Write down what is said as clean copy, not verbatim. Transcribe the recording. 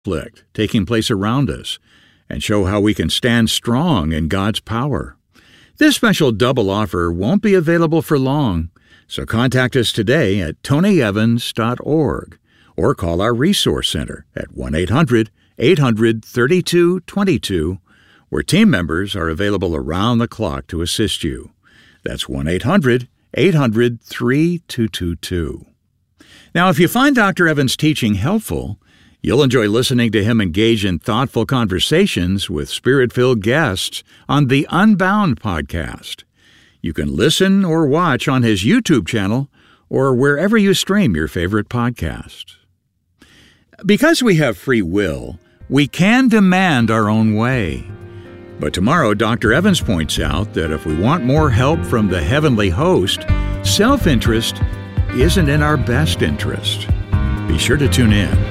conflict taking place around us and show how we can stand strong in God's power. This special double offer won't be available for long, so contact us today at tonyevans.org or call our Resource Center at 1-800-800-3222, where team members are available around the clock to assist you. That's 1-800-800-3222. Now, if you find Dr. Evans' teaching helpful, you'll enjoy listening to him engage in thoughtful conversations with Spirit-filled guests on the Unbound podcast. You can listen or watch on his YouTube channel or wherever you stream your favorite podcast. Because we have free will, we can demand our own way. But tomorrow, Dr. Evans points out that if we want more help from the heavenly host, self-interest isn't in our best interest. Be sure to tune in.